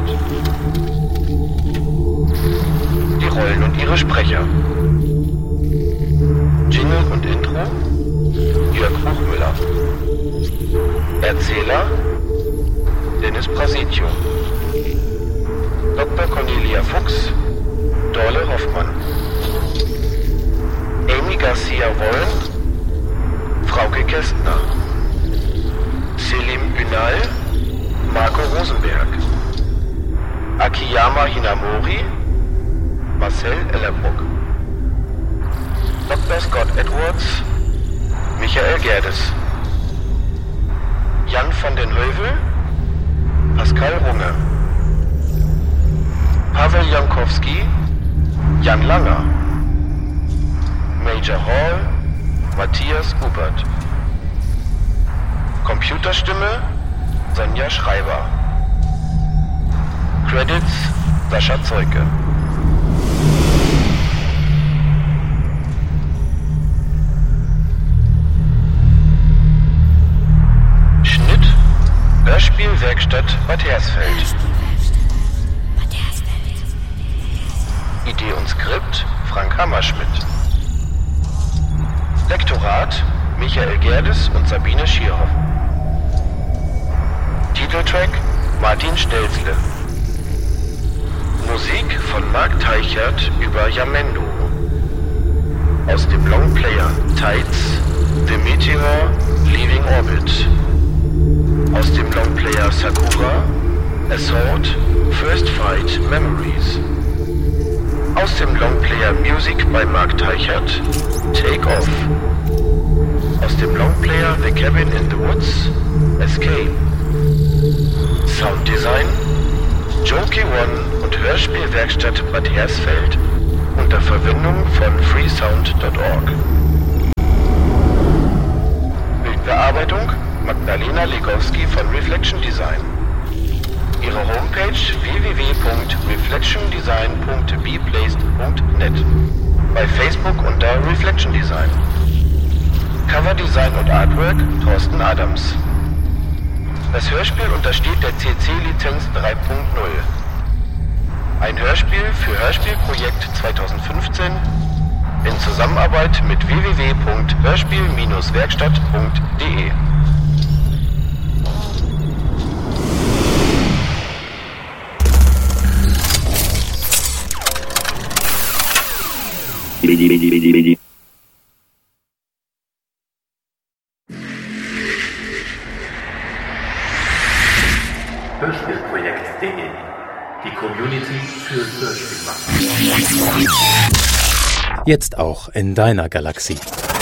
Die Rollen und ihre Sprecher. Jingle und Intro Jörg Buchmüller. Erzähler Dennis Prasitio. Dr. Cornelia Fuchs Dorle Hoffmann. Amy Garcia Warren Frauke Kästner. Selim Ünal Marco Rosenberg. Akiyama Hinamori Marcel Ellerbruck. Dr. Scott Edwards Michael Gerdes. Jan van den Heuvel Pascal Runge. Pavel Jankowski Jan Langer. Major Hall Matthias Hubert. Computerstimme Sonja Schreiber. Credits Sascha Zeuke. Schnitt Hörspielwerkstatt Bad Hersfeld. Idee und Skript Frank Hammerschmidt. Lektorat Michael Gerdes und Sabine Schierhoff. Titeltrack Martin Stelzle. Musik von Marc Teichert über Jamendo. Aus dem Longplayer Tides, The Meteor, Leaving Orbit. Aus dem Longplayer Sakura, Assault, First Fight, Memories. Aus dem Longplayer Music bei Marc Teichert, Take Off. Aus dem Longplayer The Cabin in the Woods, Escape. Sounddesign Joki One und Hörspielwerkstatt Bad Hersfeld unter Verwendung von freesound.org. Bildbearbeitung Magdalena Legowski von Reflection Design. Ihre Homepage www.reflectiondesign.bplaced.net. Bei Facebook unter Reflection Design. Coverdesign und Artwork Thorsten Adams. Das Hörspiel untersteht der CC-Lizenz 3.0. Ein Hörspiel für Hörspielprojekt 2015 in Zusammenarbeit mit www.hörspiel-werkstatt.de. Hörspielprojekt.de. Die Community für Hörspielmacher. Jetzt auch in deiner Galaxie.